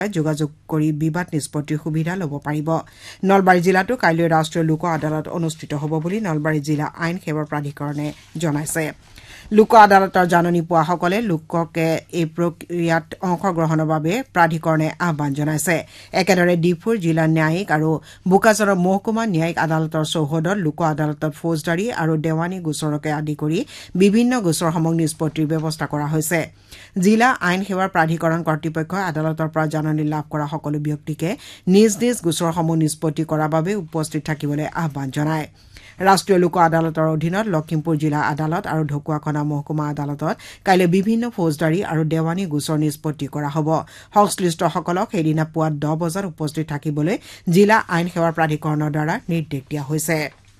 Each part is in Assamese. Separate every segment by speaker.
Speaker 1: যোগাযোগ কৰি বিবাদ নিষ্পত্তিৰ সুবিধা ল'ব পাৰিব। নলবাৰী জিলাতো কাইলৈ ৰাষ্ট্ৰীয় লোক আদালত অনুষ্ঠিত হ'ব বুলি নলবাৰী জিলা আইন সেৱা প্ৰাধিকৰণে জনাইছে। লোক আদালতৰ জাননী পোৱাসকলে লোককে এই প্ৰক্ৰিয়াত অংশগ্ৰহণৰ বাবে প্ৰাধিকৰণে আহ্বান জনাইছে। একেদৰে ডিফুৰ জিলা ন্যায়িক আৰু বোকাচাৰৰ মহকুমা ন্যায়িক আদালতৰ চৌহদত লোক আদালতত ফৌজদাৰী আৰু দেৱানী গোচৰকে আদি কৰি বিভিন্ন গোচৰসমূহ নিষ্পত্তিৰ ব্যৱস্থা কৰা হৈছে। জিলা আইন সেৱাৰ প্ৰাধিকৰণ কৰ্তৃপক্ষই আদালতৰ পৰা জাননী লাভ কৰা সকলো ব্যক্তিকে নিজ নিজ গোচৰসমূহ নিষ্পত্তি কৰাৰ বাবে উপস্থিত থাকিবলৈ আহ্বান জনায়। ৰাষ্ট্ৰীয় লোক আদালতৰ অধীনত লখিমপুৰ জিলা আদালত আৰু ঢকুৱাখনা মহকুমা আদালতত কাইলৈ বিভিন্ন ফৌজদাৰী আৰু দেৱানী গোচৰ নিষ্পত্তি কৰা হ'ব। সংশ্লিষ্টসকলক সেইদিনা পুৱা 10 বজাত উপস্থিত থাকিবলৈ জিলা আইন সেৱাৰ প্ৰাধিকৰণৰ দ্বাৰা নিৰ্দেশ দিয়া হৈছে।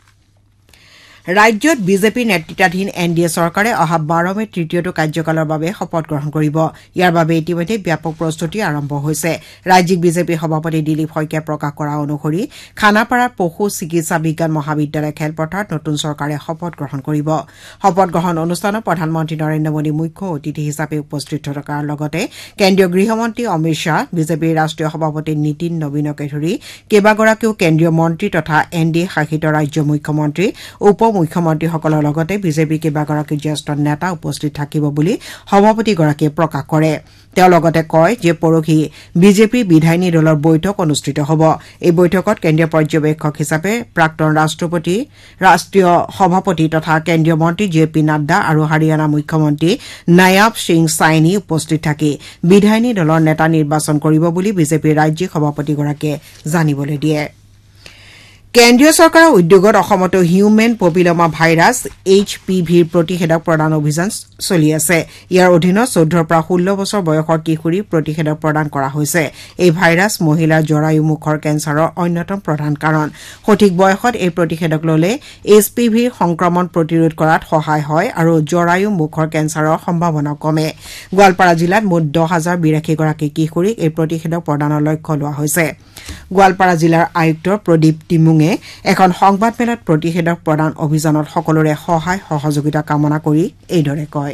Speaker 1: ৰাজ্যত বিজেপি নেতৃত্বাধীন এনডিএ চৰকাৰে অহা 12 মেত তৃতীয়টো কাৰ্যকালৰ বাবে শপত গ্ৰহণ কৰিব। ইয়াৰ বাবে ইতিমধ্যে ব্যাপক প্ৰস্তুতি আৰম্ভ হৈছে। ৰাজ্যিক বিজেপিৰ সভাপতি দিলীপ শইকীয়াই প্ৰকাশ কৰা অনুসৰি খানাপাৰা পশু চিকিৎসা বিজ্ঞান মহাবিদ্যালয় খেলপথাৰত নতুন চৰকাৰে শপত গ্ৰহণ কৰিব। শপত গ্ৰহণ অনুষ্ঠানত প্ৰধানমন্ত্ৰী নৰেন্দ্ৰ মোদী মুখ্য অতিথি হিচাপে উপস্থিত থকাৰ লগতে কেন্দ্ৰীয় গৃহমন্ত্ৰী অমিত শ্বাহ, বিজেপিৰ ৰাষ্ট্ৰীয় সভাপতি নীতিন নবীনকে ধৰি কেইবাগৰাকীও কেন্দ্ৰীয় মন্ত্ৰী তথা এনডিএ শাসিত ৰাজ্যৰ মুখ্যমন্ত্ৰী মুখ্যমন্ত্ৰীসকলৰ লগতে বিজেপিৰ কেইবাগৰাকী জ্যেষ্ঠ নেতা উপস্থিত থাকিব বুলি সভাপতিগৰাকীয়ে প্ৰকাশ কৰে। তেওঁ লগতে কয় যে পৰহি বিজেপিৰ বিধায়িনী দলৰ বৈঠক অনুষ্ঠিত হ'ব। এই বৈঠকত কেন্দ্ৰীয় পৰ্যবেক্ষক হিচাপে প্ৰাক্তন ৰাষ্ট্ৰীয় সভাপতি তথা কেন্দ্ৰীয় মন্ত্ৰী জে পি নাড্ডা আৰু হাৰিয়ানা মুখ্যমন্ত্ৰী নায়াব সিং চাইনি উপস্থিত থাকি বিধায়িনী দলৰ নেতা নিৰ্বাচন কৰিব বুলি বিজেপিৰ ৰাজ্যিক সভাপতিগৰাকীয়ে জানিবলৈ দিয়ে। কেন্দ্ৰীয় চৰকাৰৰ উদ্যোগত অসমতো হিউমেন পপিলমা ভাইৰাছ HPVৰ প্ৰতিষেধক প্ৰদান অভিযান চলি আছে। ইয়াৰ অধীনত 14 পৰা 16 বছৰ বয়সৰ কিশোৰীক প্ৰতিষেধক প্ৰদান কৰা হৈছে। এই ভাইৰাছ মহিলাৰ জৰায়ু মুখৰ কেঞ্চাৰৰ অন্যতম প্ৰধান কাৰণ। সঠিক বয়সত এই প্ৰতিষেধক ল'লে HPVৰ সংক্ৰমণ প্ৰতিৰোধ কৰাত সহায় হয় আৰু জৰায়ু মুখৰ কেঞ্চাৰৰ সম্ভাৱনা কমে। গোৱালপাৰা জিলাত মুঠ 10,082 গৰাকী কিশোৰীক এই প্ৰতিষেধক প্ৰদানৰ লক্ষ্য লোৱা হৈছে। গোৱালপাৰা জিলাৰ আয়ুক্ত প্ৰদীপ টিমুঙে এখন সংবাদমেলত প্ৰতিষেধক প্ৰদান অভিযানত সকলোৰে সহায় সহযোগিতা কামনা কৰি এইদৰে কয়।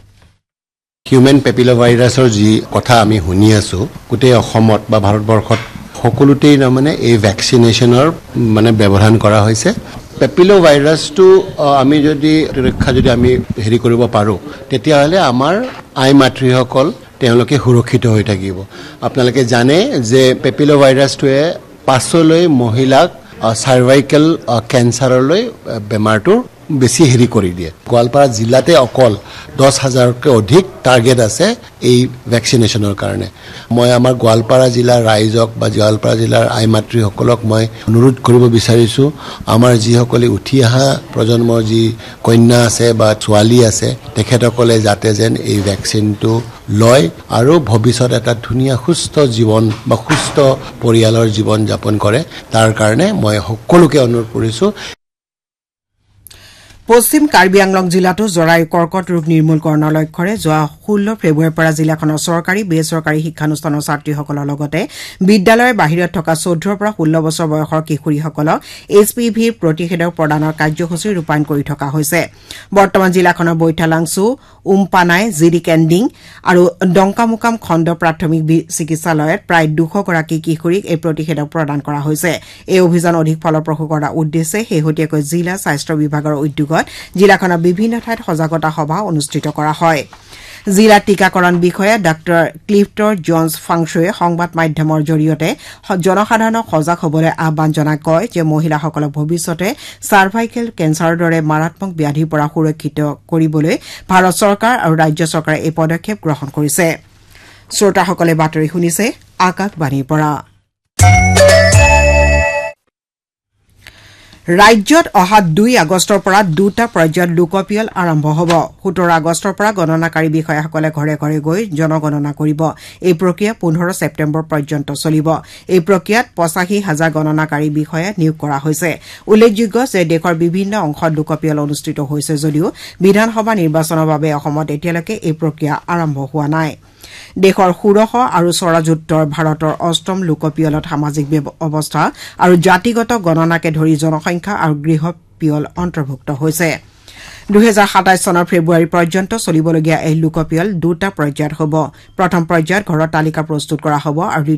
Speaker 2: হিউমেন পেপিলো ভাইৰাছৰ যি কথা আমি শুনি আছো, গোটেই অসমত বা ভাৰতবৰ্ষত সকলোতেই তাৰমানে এই ভেকচিনেশ্যনৰ ব্যৱধান কৰা হৈছে। পেপিলো ভাইৰাছটো আমি যদি ৰক্ষা আমি কৰিব পাৰোঁ, তেতিয়াহ'লে আমাৰ আই মাতৃসকল তেওঁলোকে সুৰক্ষিত হৈ থাকিব। আপোনালোকে জানে যে পেপিলো ভাইৰাছটোৱে পাছলৈ মহিলাক চাৰ্ভাইকেল কেঞ্চাৰলৈ বেমাৰটো বেছি কৰি দিয়ে। গোৱালপাৰা জিলাতে অকল 10,000তকৈ অধিক টাৰ্গেট আছে এই ভেকচিনেশ্যনৰ কাৰণে। মই আমাৰ গোৱালপাৰা জিলাৰ ৰাইজক বা গোৱালপাৰা জিলাৰ আই মাতৃসকলক মই অনুৰোধ কৰিব বিচাৰিছোঁ, আমাৰ যিসকলে উঠি অহা প্ৰজন্মৰ যি কন্যা আছে বা ছোৱালী আছে, তেখেতসকলে যাতে যেন এই ভেকচিনটো লয় আৰু ভৱিষ্যত এটা ধুনীয়া সুস্থ জীৱন বা সুস্থ পৰিয়ালৰ জীৱন যাপন কৰে। তাৰ কাৰণে মই সকলোকে অনুৰোধ কৰিছোঁ।
Speaker 1: পশ্চিম কাৰ্বি আংলং জিলাতো জৰায়ু কৰ্কট ৰোগ নিৰ্মূলকৰণৰ লক্ষ্যৰে যোৱা 16 ফেব্ৰুৱাৰীৰ পৰা জিলাখনৰ চৰকাৰী বেচৰকাৰী শিক্ষানুষ্ঠানৰ ছাত্ৰীসকলৰ লগতে বিদ্যালয়ৰ বাহিৰত থকা 14 পৰা 16 বছৰ বয়সৰ কিশোৰীসকলক HPVৰ প্ৰতিষেধক প্ৰদানৰ কাৰ্যসূচী ৰূপায়ণ কৰি থকা হৈছে। বৰ্তমান জিলাখনৰ বৈঠালাংছু, উমপানাই, জিৰিকেণ্ডিং আৰু ডংকামুকাম খণ্ড প্ৰাথমিক চিকিৎসালয়ত প্ৰায় 200 গৰাকী কিশোৰীক এই প্ৰতিষেধক প্ৰদান কৰা হৈছে। এই অভিযান অধিক ফলপ্ৰসূ কৰাৰ উদ্দেশ্যে শেহতীয়াকৈ জিলা স্বাস্থ্য বিভাগৰ উদ্যোগত জিলাখনৰ বিভিন্ন ঠাইত সজাগতা সভা অনুষ্ঠিত কৰা হয়। জিলা টীকাকৰণ বিষয়া ডাঃ ক্লিফটৰ জন্স ফাংচুৱে সংবাদ মাধ্যমৰ জৰিয়তে জনসাধাৰণক সজাগ হ'বলৈ আহ্বান জনাই কয় যে মহিলাসকলক ভৱিষ্যতে চাৰ্ভাইকেল কেঞ্চাৰৰ দৰে মাৰাত্মক ব্যাধিৰ পৰা সুৰক্ষিত কৰিবলৈ ভাৰত চৰকাৰ আৰু ৰাজ্য চৰকাৰে এই পদক্ষেপ গ্ৰহণ কৰিছে। শ্ৰোতাসকলে বাতৰি শুনিছে আকাশবাণীৰ পৰা। ৰাজ্যত অহা 2 আগষ্টৰ পৰা 2টা পৰ্যায়ত লোকপিয়ল আৰম্ভ হ'ব। 17 আগষ্টৰ পৰা গণনাকাৰী বিষয়াসকলে ঘৰে ঘৰে গৈ জনগণনা কৰিব। এই প্ৰক্ৰিয়া 15 ছেপ্টেম্বৰ পৰ্যন্ত চলিব। এই প্ৰক্ৰিয়াত 85,000 গণনাকাৰী বিষয়া নিয়োগ কৰা হৈছে। উল্লেখযোগ্য যে দেশৰ বিভিন্ন অংশত লোকপিয়ল অনুষ্ঠিত হৈছে যদিও বিধানসভা নিৰ্বাচনৰ বাবে অসমত এতিয়ালৈকে এই প্ৰক্ৰিয়া আৰম্ভ হোৱা নাই। দেশৰ ষোড়শ আৰু স্বৰাজোত্তৰ ভাৰতৰ অষ্টম লোকপিয়লত সামাজিক অৱস্থা আৰু জাতিগত গণনাকে ধৰি জনসংখ্যা আৰু গৃহ পিয়ল অন্তৰ্ভুক্ত হৈছে। 2027 চনৰ ফেব্ৰুৱাৰী পৰ্যন্ত চলিবলগীয়া এই লোকপিয়ল দুটা পৰ্যায়ত হ'ব প্ৰথম পৰ্যায়ত ঘৰৰ তালিকা প্ৰস্তুত কৰা হ'ব আৰু